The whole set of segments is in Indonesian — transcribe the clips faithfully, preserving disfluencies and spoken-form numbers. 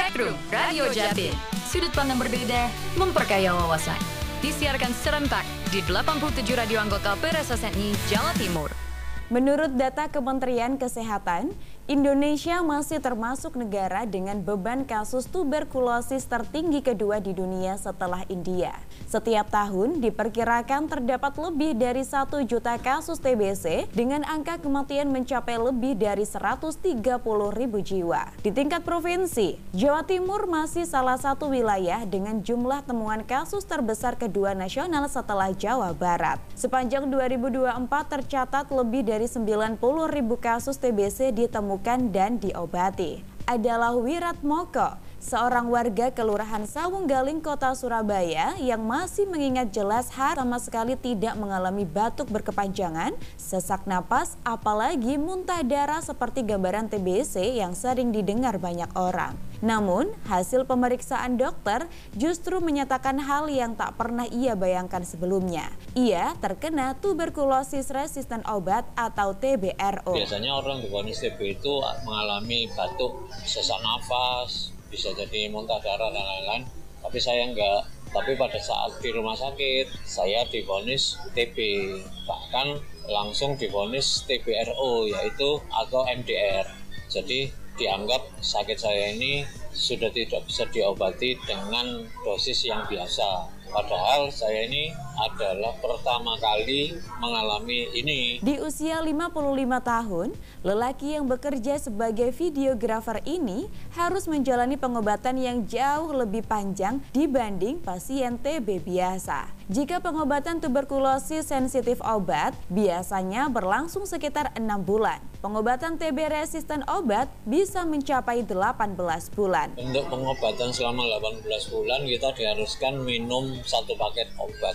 Spektrum Radio Jatim. Sudut pandang berbeda, memperkaya wawasan. Disiarkan serentak di delapan puluh tujuh radio anggota P R S S N I Jawa Timur. Menurut data Kementerian Kesehatan, Indonesia masih termasuk negara dengan beban kasus tuberkulosis tertinggi kedua di dunia setelah India. Setiap tahun diperkirakan terdapat lebih dari satu juta kasus T B C dengan angka kematian mencapai lebih dari seratus tiga puluh ribu jiwa. Di tingkat provinsi, Jawa Timur masih salah satu wilayah dengan jumlah temuan kasus terbesar kedua nasional setelah Jawa Barat. Sepanjang dua ribu dua puluh empat tercatat lebih dari sembilan puluh ribu kasus T B C ditemukan dan diobati. Adalah Wiratmoko, seorang warga Kelurahan Sawunggaling, Kota Surabaya yang masih mengingat jelas hari sama sekali tidak mengalami batuk berkepanjangan, sesak napas, apalagi muntah darah seperti gambaran T B C yang sering didengar banyak orang. Namun, hasil pemeriksaan dokter justru menyatakan hal yang tak pernah ia bayangkan sebelumnya. Ia terkena tuberkulosis resisten obat atau T B R O. Biasanya orang divonis T B itu mengalami batuk, sesak nafas, bisa jadi muntah darah dan lain-lain. Tapi saya enggak. Tapi pada saat di rumah sakit, saya divonis T B. Bahkan langsung divonis T B R O, yaitu atau M D R. Jadi dianggap sakit saya ini sudah tidak bisa diobati dengan dosis yang biasa. Padahal saya ini adalah pertama kali mengalami ini. Di usia lima puluh lima tahun, lelaki yang bekerja sebagai videografer ini harus menjalani pengobatan yang jauh lebih panjang dibanding pasien T B biasa. Jika pengobatan tuberkulosis sensitif obat biasanya berlangsung sekitar enam bulan, pengobatan T B resisten obat bisa mencapai delapan belas bulan. Untuk pengobatan selama delapan belas bulan kita diharuskan minum satu paket obat.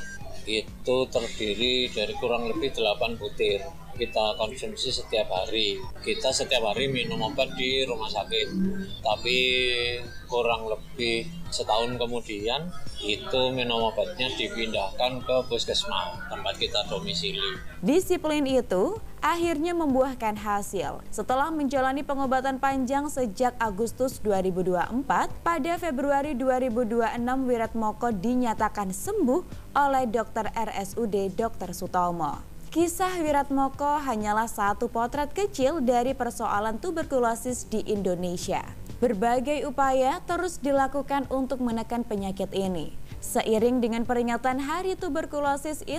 Itu terdiri dari kurang lebih delapan butir. Kita konsumsi setiap hari. Kita setiap hari minum obat di rumah sakit. Tapi kurang lebih setahun kemudian itu minum obatnya dipindahkan ke puskesmas tempat kita domisili. Disiplin itu akhirnya membuahkan hasil. Setelah menjalani pengobatan panjang sejak Agustus dua ribu dua puluh empat, pada Februari dua ribu dua puluh enam Wiratmoko dinyatakan sembuh oleh dokter R S U D dokter Sutomo. Kisah Wiratmoko hanyalah satu potret kecil dari persoalan tuberkulosis di Indonesia. Berbagai upaya terus dilakukan untuk menekan penyakit ini. Seiring dengan peringatan Hari Tuberkulosis